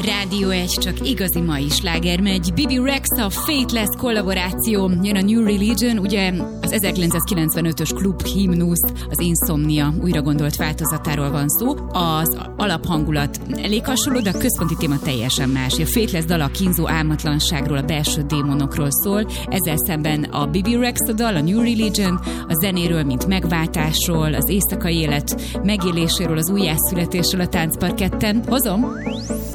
Rádió 1, csak igazi mai sláger megy. Bibi Rexa, Faithless kollaboráció, jön a New Religion, ugye az 1995-ös klub himnusz, az Insomnia újra gondolt változatáról van szó. Az alaphangulat elég hasonló, de a központi téma teljesen más. A Faithless dal a kínzó álmatlanságról, a belső démonokról szól, ezzel szemben a Bibi Rexa dal, a New Religion, a zenéről, mint megváltásról, az éjszakai élet megéléséről, az újjászületésről a táncparketten. Hozom?